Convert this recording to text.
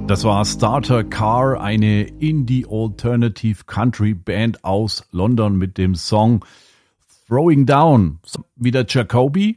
Das war Starter Car, eine Indie Alternative Country Band aus London mit dem Song Throwing Down. Wieder Jacoby